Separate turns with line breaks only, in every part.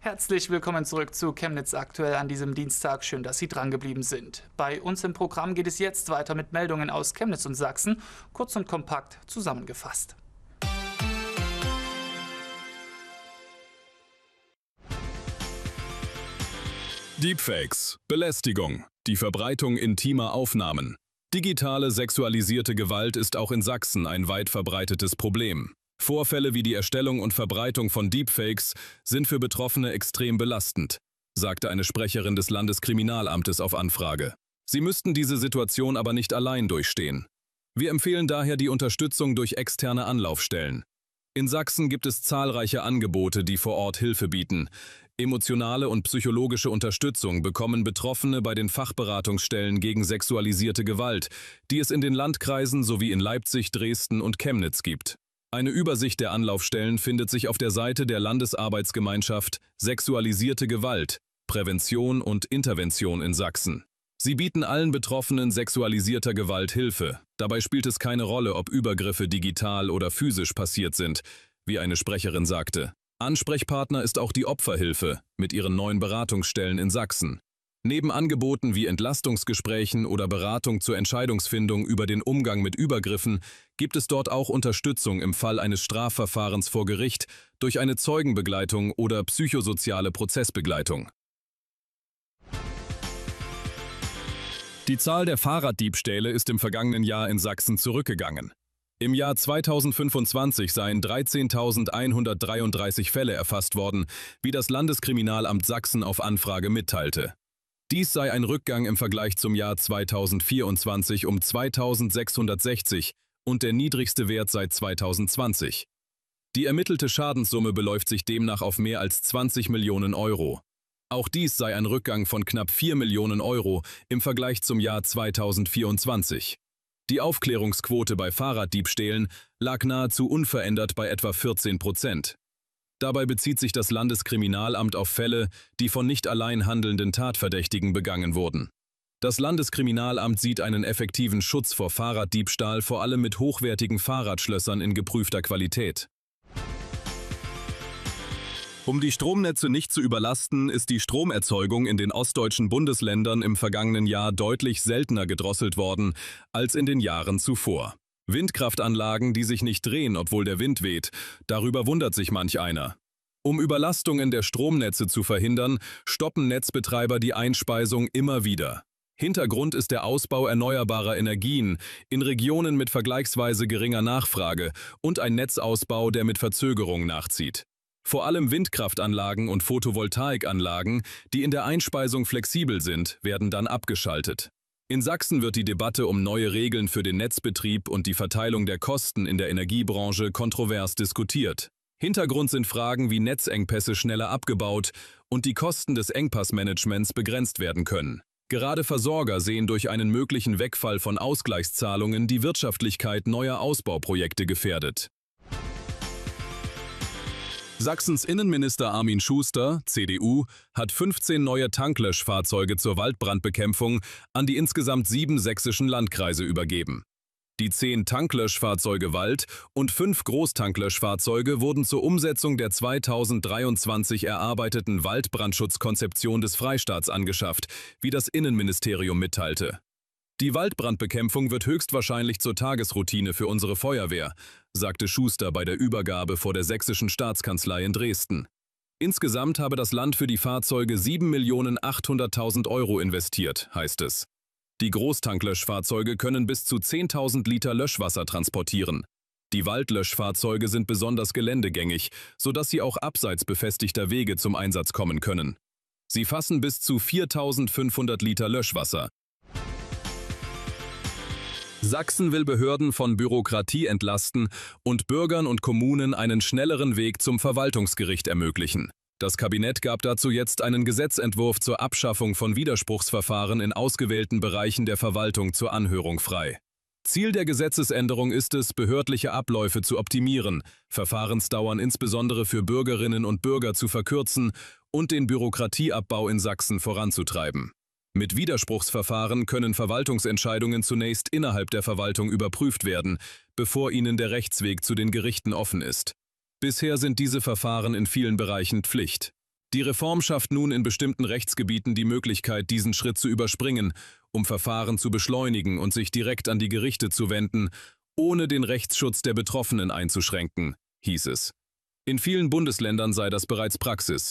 Herzlich willkommen zurück zu Chemnitz aktuell an diesem Dienstag. Schön, dass Sie drangeblieben sind. Bei uns im Programm geht es jetzt weiter mit Meldungen aus Chemnitz und Sachsen, kurz und kompakt zusammengefasst.
Deepfakes, Belästigung, die Verbreitung intimer Aufnahmen. Digitale sexualisierte Gewalt ist auch in Sachsen ein weit verbreitetes Problem. Vorfälle wie die Erstellung und Verbreitung von Deepfakes sind für Betroffene extrem belastend, sagte eine Sprecherin des Landeskriminalamtes auf Anfrage. Sie müssten diese Situation aber nicht allein durchstehen. Wir empfehlen daher die Unterstützung durch externe Anlaufstellen. In Sachsen gibt es zahlreiche Angebote, die vor Ort Hilfe bieten. Emotionale und psychologische Unterstützung bekommen Betroffene bei den Fachberatungsstellen gegen sexualisierte Gewalt, die es in den Landkreisen sowie in Leipzig, Dresden und Chemnitz gibt. Eine Übersicht der Anlaufstellen findet sich auf der Seite der Landesarbeitsgemeinschaft Sexualisierte Gewalt, Prävention und Intervention in Sachsen. Sie bieten allen Betroffenen sexualisierter Gewalt Hilfe. Dabei spielt es keine Rolle, ob Übergriffe digital oder physisch passiert sind, wie eine Sprecherin sagte. Ansprechpartner ist auch die Opferhilfe mit ihren 9 Beratungsstellen in Sachsen. Neben Angeboten wie Entlastungsgesprächen oder Beratung zur Entscheidungsfindung über den Umgang mit Übergriffen gibt es dort auch Unterstützung im Fall eines Strafverfahrens vor Gericht durch eine Zeugenbegleitung oder psychosoziale Prozessbegleitung. Die Zahl der Fahrraddiebstähle ist im vergangenen Jahr in Sachsen zurückgegangen. Im Jahr 2025 seien 13.133 Fälle erfasst worden, wie das Landeskriminalamt Sachsen auf Anfrage mitteilte. Dies sei ein Rückgang im Vergleich zum Jahr 2024 um 2.660 und der niedrigste Wert seit 2020. Die ermittelte Schadenssumme beläuft sich demnach auf mehr als 20 Millionen Euro. Auch dies sei ein Rückgang von knapp 4 Millionen Euro im Vergleich zum Jahr 2024. Die Aufklärungsquote bei Fahrraddiebstählen lag nahezu unverändert bei etwa 14%. Dabei bezieht sich das Landeskriminalamt auf Fälle, die von nicht allein handelnden Tatverdächtigen begangen wurden. Das Landeskriminalamt sieht einen effektiven Schutz vor Fahrraddiebstahl vor allem mit hochwertigen Fahrradschlössern in geprüfter Qualität. Um die Stromnetze nicht zu überlasten, ist die Stromerzeugung in den ostdeutschen Bundesländern im vergangenen Jahr deutlich seltener gedrosselt worden als in den Jahren zuvor. Windkraftanlagen, die sich nicht drehen, obwohl der Wind weht, darüber wundert sich manch einer. Um Überlastungen der Stromnetze zu verhindern, stoppen Netzbetreiber die Einspeisung immer wieder. Hintergrund ist der Ausbau erneuerbarer Energien in Regionen mit vergleichsweise geringer Nachfrage und ein Netzausbau, der mit Verzögerung nachzieht. Vor allem Windkraftanlagen und Photovoltaikanlagen, die in der Einspeisung flexibel sind, werden dann abgeschaltet. In Sachsen wird die Debatte um neue Regeln für den Netzbetrieb und die Verteilung der Kosten in der Energiebranche kontrovers diskutiert. Hintergrund sind Fragen, wie Netzengpässe schneller abgebaut und die Kosten des Engpassmanagements begrenzt werden können. Gerade Versorger sehen durch einen möglichen Wegfall von Ausgleichszahlungen die Wirtschaftlichkeit neuer Ausbauprojekte gefährdet. Sachsens Innenminister Armin Schuster, CDU, hat 15 neue Tanklöschfahrzeuge zur Waldbrandbekämpfung an die insgesamt 7 sächsischen Landkreise übergeben. Die 10 Tanklöschfahrzeuge Wald und 5 Großtanklöschfahrzeuge wurden zur Umsetzung der 2023 erarbeiteten Waldbrandschutzkonzeption des Freistaats angeschafft, wie das Innenministerium mitteilte. Die Waldbrandbekämpfung wird höchstwahrscheinlich zur Tagesroutine für unsere Feuerwehr, sagte Schuster bei der Übergabe vor der Sächsischen Staatskanzlei in Dresden. Insgesamt habe das Land für die Fahrzeuge 7.800.000 Euro investiert, heißt es. Die Großtanklöschfahrzeuge können bis zu 10.000 Liter Löschwasser transportieren. Die Waldlöschfahrzeuge sind besonders geländegängig, sodass sie auch abseits befestigter Wege zum Einsatz kommen können. Sie fassen bis zu 4.500 Liter Löschwasser. Sachsen will Behörden von Bürokratie entlasten und Bürgern und Kommunen einen schnelleren Weg zum Verwaltungsgericht ermöglichen. Das Kabinett gab dazu jetzt einen Gesetzentwurf zur Abschaffung von Widerspruchsverfahren in ausgewählten Bereichen der Verwaltung zur Anhörung frei. Ziel der Gesetzesänderung ist es, behördliche Abläufe zu optimieren, Verfahrensdauern insbesondere für Bürgerinnen und Bürger zu verkürzen und den Bürokratieabbau in Sachsen voranzutreiben. Mit Widerspruchsverfahren können Verwaltungsentscheidungen zunächst innerhalb der Verwaltung überprüft werden, bevor ihnen der Rechtsweg zu den Gerichten offen ist. Bisher sind diese Verfahren in vielen Bereichen Pflicht. Die Reform schafft nun in bestimmten Rechtsgebieten die Möglichkeit, diesen Schritt zu überspringen, um Verfahren zu beschleunigen und sich direkt an die Gerichte zu wenden, ohne den Rechtsschutz der Betroffenen einzuschränken, hieß es. In vielen Bundesländern sei das bereits Praxis.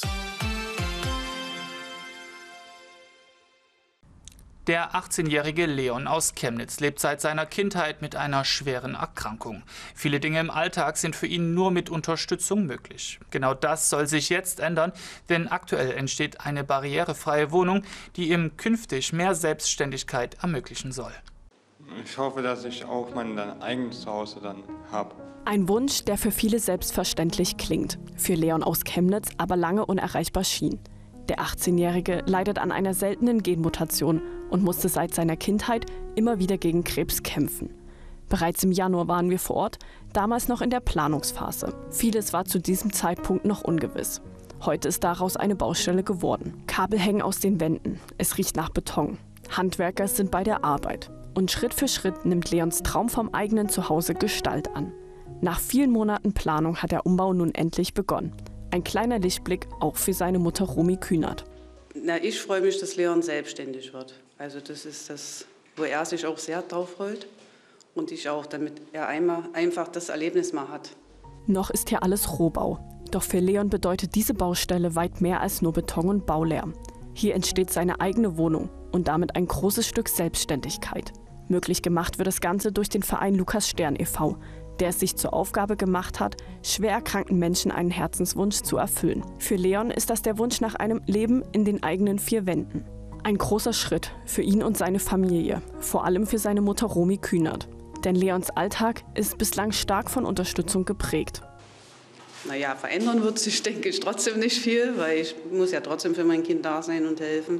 Der 18-jährige Leon aus Chemnitz lebt seit seiner Kindheit mit einer schweren Erkrankung. Viele Dinge im Alltag sind für ihn nur mit Unterstützung möglich. Genau das soll sich jetzt ändern, denn aktuell entsteht eine barrierefreie Wohnung, die ihm künftig mehr Selbstständigkeit ermöglichen soll.
Ich hoffe, dass ich auch mein eigenes Zuhause dann habe.
Ein Wunsch, der für viele selbstverständlich klingt, für Leon aus Chemnitz aber lange unerreichbar schien. Der 18-Jährige leidet an einer seltenen Genmutation und musste seit seiner Kindheit immer wieder gegen Krebs kämpfen. Bereits im Januar waren wir vor Ort, damals noch in der Planungsphase. Vieles war zu diesem Zeitpunkt noch ungewiss. Heute ist daraus eine Baustelle geworden. Kabel hängen aus den Wänden, es riecht nach Beton. Handwerker sind bei der Arbeit. Und Schritt für Schritt nimmt Leons Traum vom eigenen Zuhause Gestalt an. Nach vielen Monaten Planung hat der Umbau nun endlich begonnen. Ein kleiner Lichtblick auch für seine Mutter Romy Kühnert.
Ich freue mich, dass Leon selbstständig wird. Also das ist das, wo er sich auch sehr drauf freut und ich auch, damit er einfach das Erlebnis mal hat.
Noch ist hier alles Rohbau. Doch für Leon bedeutet diese Baustelle weit mehr als nur Beton und Baulärm. Hier entsteht seine eigene Wohnung und damit ein großes Stück Selbstständigkeit. Möglich gemacht wird das Ganze durch den Verein Lukas Stern e.V., der es sich zur Aufgabe gemacht hat, schwer erkrankten Menschen einen Herzenswunsch zu erfüllen. Für Leon ist das der Wunsch nach einem Leben in den eigenen vier Wänden. Ein großer Schritt für ihn und seine Familie, vor allem für seine Mutter Romy Kühnert. Denn Leons Alltag ist bislang stark von Unterstützung geprägt.
Naja, verändern wird sich, denke ich, trotzdem nicht viel, weil ich muss ja trotzdem für mein Kind da sein und helfen.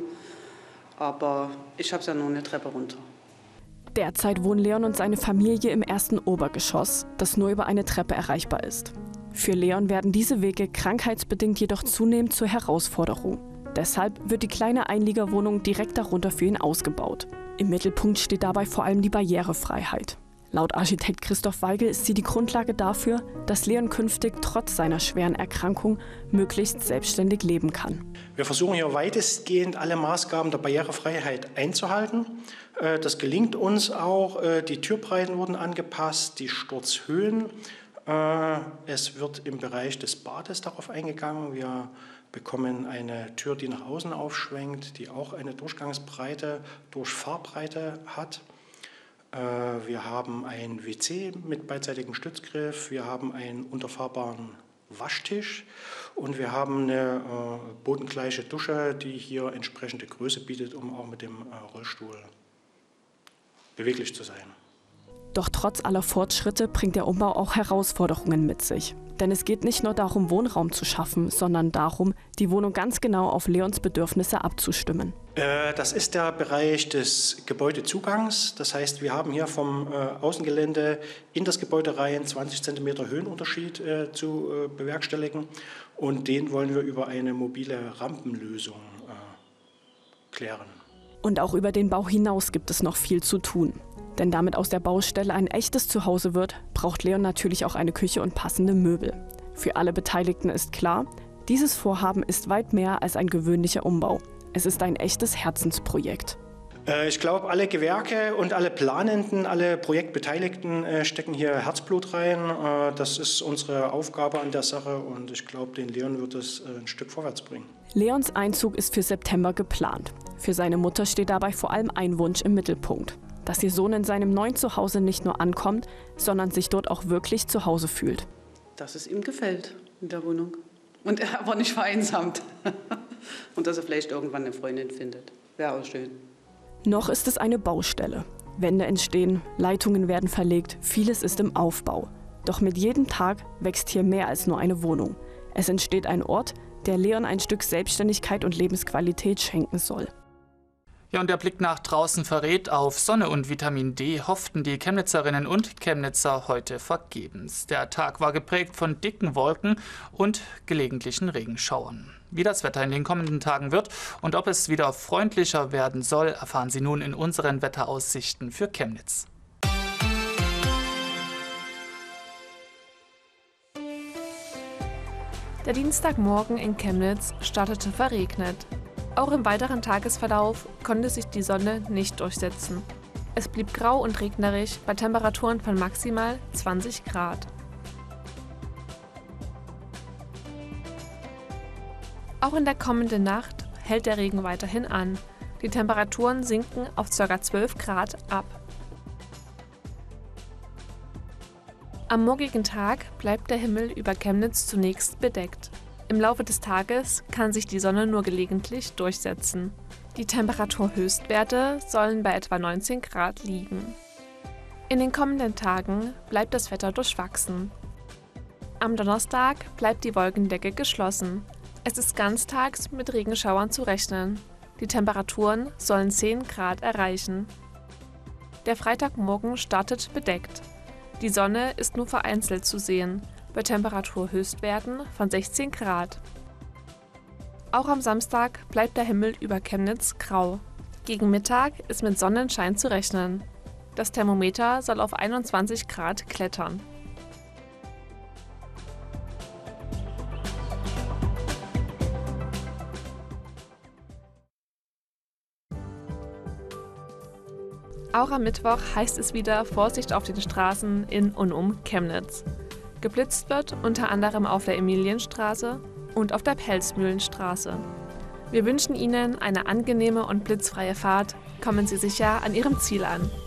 Aber ich habe es ja nur eine Treppe runter.
Derzeit wohnen Leon und seine Familie im ersten Obergeschoss, das nur über eine Treppe erreichbar ist. Für Leon werden diese Wege krankheitsbedingt jedoch zunehmend zur Herausforderung. Deshalb wird die kleine Einliegerwohnung direkt darunter für ihn ausgebaut. Im Mittelpunkt steht dabei vor allem die Barrierefreiheit. Laut Architekt Christoph Weigel ist sie die Grundlage dafür, dass Leon künftig trotz seiner schweren Erkrankung möglichst selbstständig leben kann.
Wir versuchen hier weitestgehend alle Maßgaben der Barrierefreiheit einzuhalten. Das gelingt uns auch. Die Türbreiten wurden angepasst, die Sturzhöhen. Es wird im Bereich des Bades darauf eingegangen. Wir bekommen eine Tür, die nach außen aufschwenkt, die auch eine Durchgangsbreite, Durchfahrbreite hat. Wir haben ein WC mit beidseitigem Stützgriff, wir haben einen unterfahrbaren Waschtisch und wir haben eine bodengleiche Dusche, die hier entsprechende Größe bietet, um auch mit dem Rollstuhl beweglich zu sein.
Doch trotz aller Fortschritte bringt der Umbau auch Herausforderungen mit sich. Denn es geht nicht nur darum, Wohnraum zu schaffen, sondern darum, die Wohnung ganz genau auf Leons Bedürfnisse abzustimmen.
Das ist der Bereich des Gebäudezugangs. Das heißt, wir haben hier vom Außengelände in das Gebäude rein 20 cm Höhenunterschied zu bewerkstelligen. Und den wollen wir über eine mobile Rampenlösung klären.
Und auch über den Bau hinaus gibt es noch viel zu tun. Denn damit aus der Baustelle ein echtes Zuhause wird, braucht Leon natürlich auch eine Küche und passende Möbel. Für alle Beteiligten ist klar, dieses Vorhaben ist weit mehr als ein gewöhnlicher Umbau. Es ist ein echtes Herzensprojekt.
Ich glaube, alle Gewerke und alle Planenden, alle Projektbeteiligten stecken hier Herzblut rein. Das ist unsere Aufgabe an der Sache und ich glaube, den Leon wird es ein Stück vorwärts bringen.
Leons Einzug ist für September geplant. Für seine Mutter steht dabei vor allem ein Wunsch im Mittelpunkt: dass ihr Sohn in seinem neuen Zuhause nicht nur ankommt, sondern sich dort auch wirklich zu Hause fühlt.
Dass es ihm gefällt in der Wohnung und er aber nicht vereinsamt und dass er vielleicht irgendwann eine Freundin findet. Wäre auch schön.
Noch ist es eine Baustelle. Wände entstehen, Leitungen werden verlegt, vieles ist im Aufbau. Doch mit jedem Tag wächst hier mehr als nur eine Wohnung. Es entsteht ein Ort, der Leon ein Stück Selbstständigkeit und Lebensqualität schenken soll.
Ja, und der Blick nach draußen verrät, auf Sonne und Vitamin D hofften die Chemnitzerinnen und Chemnitzer heute vergebens. Der Tag war geprägt von dicken Wolken und gelegentlichen Regenschauern. Wie das Wetter in den kommenden Tagen wird und ob es wieder freundlicher werden soll, erfahren Sie nun in unseren Wetteraussichten für Chemnitz.
Der Dienstagmorgen in Chemnitz startete verregnet. Auch im weiteren Tagesverlauf konnte sich die Sonne nicht durchsetzen. Es blieb grau und regnerisch bei Temperaturen von maximal 20 Grad. Auch in der kommenden Nacht hält der Regen weiterhin an. Die Temperaturen sinken auf ca. 12 Grad ab. Am morgigen Tag bleibt der Himmel über Chemnitz zunächst bedeckt. Im Laufe des Tages kann sich die Sonne nur gelegentlich durchsetzen. Die Temperaturhöchstwerte sollen bei etwa 19 Grad liegen. In den kommenden Tagen bleibt das Wetter durchwachsen. Am Donnerstag bleibt die Wolkendecke geschlossen. Es ist ganztags mit Regenschauern zu rechnen. Die Temperaturen sollen 10 Grad erreichen. Der Freitagmorgen startet bedeckt. Die Sonne ist nur vereinzelt zu sehen, bei Temperaturhöchstwerten von 16 Grad. Auch am Samstag bleibt der Himmel über Chemnitz grau. Gegen Mittag ist mit Sonnenschein zu rechnen. Das Thermometer soll auf 21 Grad klettern. Auch am Mittwoch heißt es wieder Vorsicht auf den Straßen in und um Chemnitz. Geblitzt wird unter anderem auf der Emilienstraße und auf der Pelzmühlenstraße. Wir wünschen Ihnen eine angenehme und blitzfreie Fahrt. Kommen Sie sicher an Ihrem Ziel an.